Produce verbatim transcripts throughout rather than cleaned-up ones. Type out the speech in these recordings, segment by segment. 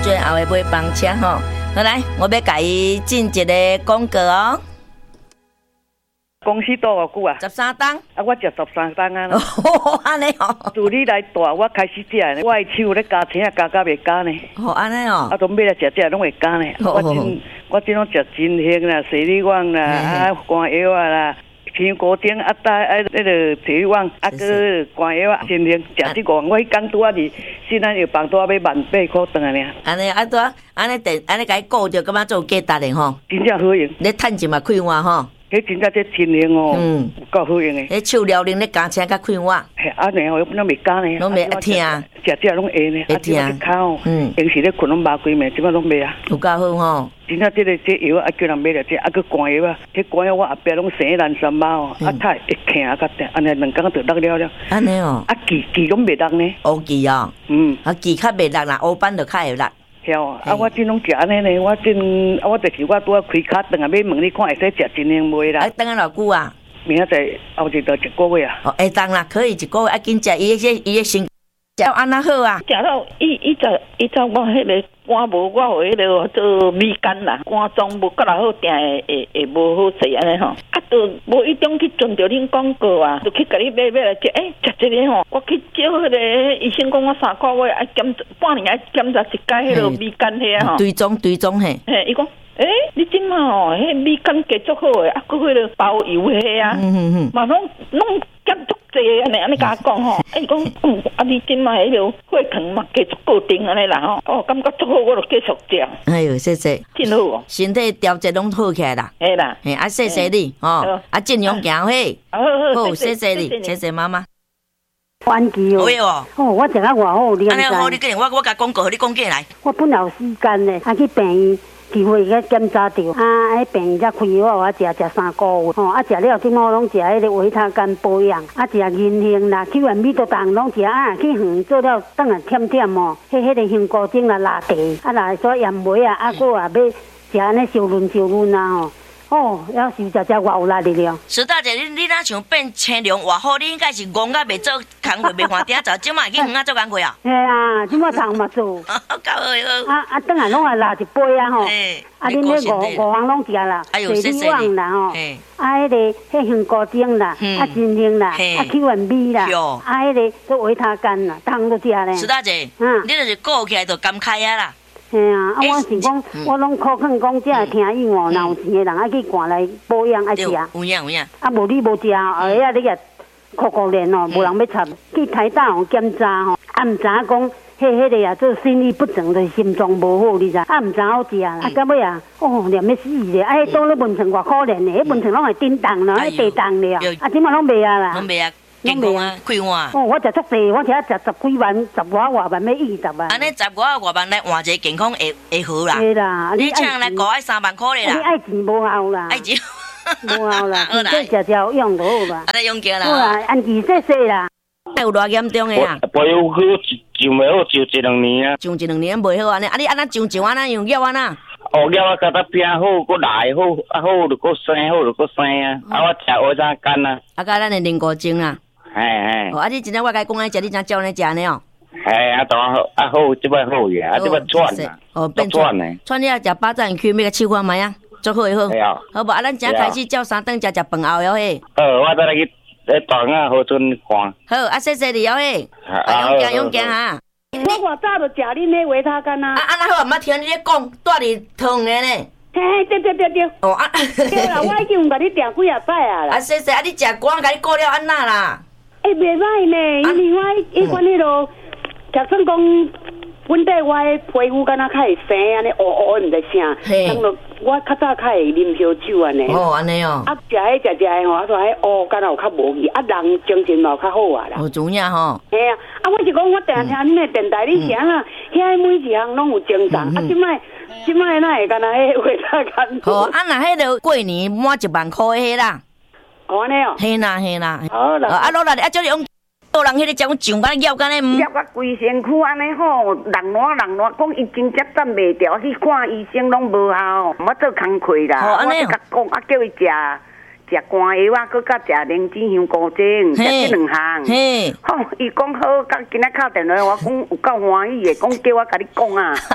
最后会买房车吼。好来，我要甲伊进一个广告哦。 公司多偌久啊？ 十三档。 啊，我食十三档啊。 哦，安尼哦。 自你来带，我开始食呢。我的手咧加青啊，加加袂加呢。 哦，安尼哦。 啊，都买来食食拢会加呢。我真我真拢食真香啦，水力旺啦，啊，肝药啊啦。香菇丁啊，带啊，那个水旺啊，个肝药啊，真香。食这个，我迄工拄啊是，现在药房拄啊要万八块顿啊尔。 安尼啊，拄啊，安尼电，安尼甲伊顾着，感觉做价值的吼。 真正好用。 你趁钱嘛开换吼。 迄真正这真香哦，嗯，有够好用的。 迄手撩灵咧加青甲开换。 嘿，啊，然后拢袂加呢， 拢袂听， 食食拢会呢， 会听。 口，嗯，平时咧困拢麻规暝，即摆拢袂啊。 有够好吼。 真正这个这药啊，叫人买了这，啊，佮肝药啊，这肝药我后壁拢生烂三毛哦，啊，太会疼啊，甲安尼两工就落了了。 安尼哦。 啊，记记拢袂落呢。 乌记哦。嗯。啊，记较袂落啦，乌斑就较会落。 啊！我真拢食安尼呢，我真啊，我就是我拄啊开卡顿啊，要问你看会使食真香袂啦？ 啊，等下偌久啊？ 明仔载后日到一个月啊。 哦，会当啦，可以一个月啊，紧食伊迄伊迄先食到安那好啊？ 食到伊伊在伊在我迄个肝无，我有迄个做米干啦，肝脏无够来好，定会会会无好势安尼吼。啊，都无一种去遵着恁广告啊，就去甲你买买来食。诶，食一个吼，我去照迄个医生讲我三个月爱检半年爱检查一届迄个米干遐吼。 追踪追踪嘿。 嘿，伊讲。诶、欸，你即马吼，迄米干加足好诶，啊，佮迄个包邮迄啊，嗯嗯嗯，嘛拢拢减足济安尼安尼甲我讲吼，啊伊讲，嗯，啊你即马迄个血糖嘛加足固定安尼啦吼，哦，感觉足好，我就继续食。 哎呦，谢谢， 真好哦， 身体调节拢好起来啦。 嘿啦， 嘿，啊谢谢你哦，啊尽量行嘿， 好好好，谢谢你，谢谢妈妈。 安琪哦， 哦， 哦，我食啊偌好，你安尼好，你紧，我我甲广告，你讲过来。 我本来有时间呢，啊去病院。机会去检查着，啊，迄病院才开我，我食食三个月，吼，啊食了即满拢食迄个维他干保养，啊食银杏啦，去完米都当拢食啊，去远做了当然忝忝哦，迄迄个香菇精啦、拉茶，啊来做盐梅啊，啊佫啊要食安尼烧润烧润啊吼。哦，要是食食偌有力的了。 石大姐，你你哪像变青龙偌好？你应该是戆甲袂做工课，袂换顶做，即摆去远啊做工课啊？ 嘿啊，即摆头嘛做。 够好好。 啊啊，等下拢会拉一杯啊吼。啊，恁咧五五行拢食啦，水里旺啦吼。啊，迄个迄香菇精啦，啊金杏啦，啊去完米啦，啊迄个做维他干啦，汤都食咧。 石大姐，嗯，你就是顾起来就甘开啊啦。 嘿啊，啊，我是讲，我拢可肯讲，只系听伊哦，若有钱的人爱去赶来保养爱食。 有影有影。 啊，无你无食，后尾啊你个酷酷练哦，无人要插。去台大哦检查吼，啊毋知影讲，迄迄个啊做心律不整的心脏无好，你知？啊毋知好食啦。啊到尾啊，哦念要死咧！啊，迄倒咧文成偌可怜咧，迄文成拢会叮当咯，迄地当了。啊，即马拢袂啊啦。 拢袂啊。健康啊，开换。 哦，我食足济，我食食十几万、十外外万，要二十万。 安尼十外外万来换一个健康会会好啦。 对啦， 你请人来搞爱三万块咧啦。 你爱钱无效啦。 爱钱。 无效啦，你这食食有用就好啦。 安尼用过啦。 好啦，安琪谢谢啦。 有偌严重的啊？ 不有好上袂好，上一两年啊。 上一两年袂好安尼，啊你安那上上安那用药安那？ 哦，药啊，甲得变好，佮来好，啊好就佮生，好就佮生啊。啊，我食维他干啊。 啊，甲咱的灵果精啊。 嘿嘿。 哦，啊，你今仔我甲你讲安食，你怎照呢食呢哦？ 嘿，啊，当好，啊好，即摆好个，啊，即摆喘啊。 哦，变喘呢。喘了食巴掌区，要个试看卖啊，做好会好。 系啊。 好无？啊，咱正开始照三顿食食饭后了嘿。 好，我再来去在大啊好阵看。 好，啊，谢谢你哦嘿。啊，勇敢勇敢哈。 我偌早就食恁迄维他干啊。 啊，啊，那好，毋捌听你咧讲，住伫汤的呢。 嘿嘿，对对对对。 哦啊。 对啦，我已经有甲你订几啊摆啊啦。 啊，谢谢，啊，你食光，甲你顾了安那啦？ 诶，袂歹呢，因为我迄款迄落，就算讲本地我迄皮肤敢若较会生安尼，乌乌毋知啥，当落我较早较会啉烧酒安尼。 哦，安尼哦。 啊，食迄食食诶吼，啊，说迄乌敢若有较无去，啊，人精神嘛有较好啊啦。 有主影吼。 嘿啊，啊，我是讲我定听恁诶电台，你啥啊？遐每一项拢有精神，啊，即摆即摆哪会敢若迄维他干？ 哦，啊，那迄个过年满一万块迄啦。 哦，安尼哦。 嘿啦嘿啦。 好啦。 啊，落来啊，叫你用。有人迄个将上甲咬干咧， 咬甲规身躯安尼吼，人烂人烂，讲伊真接站袂掉，去看医生拢无效，我做工课啦。我甲讲啊，叫伊食食肝药啊，佮甲食灵芝香菇精，食这两项。嘿，吼，伊讲好，甲今仔敲电话，我讲有够欢喜的，讲叫我甲你讲啊。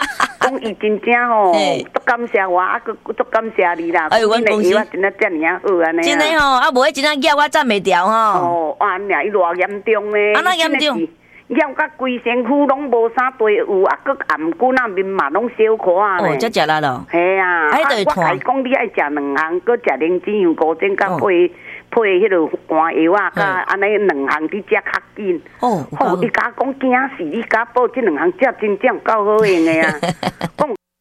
讲伊真正吼，足感谢我，啊，佮足感谢你啦。 哎呦，阮公司真啊遮尔啊好安尼。 真诶吼，啊无迄真啊咬我赞袂掉吼。 哦，啊，尔伊偌严重咧？ 啊，那严重？ 咬甲规身躯拢无啥地有，啊，佮颔骨那面嘛拢小可啊哦，遮食力咯。 系啊，啊，我甲伊讲，你爱食两项，佮食灵芝油菇精，甲配配迄落肝药啊，甲安尼两项去食较紧。哦，吼，伊甲讲惊死，你甲补即两项，食真正够好用诶啊。讲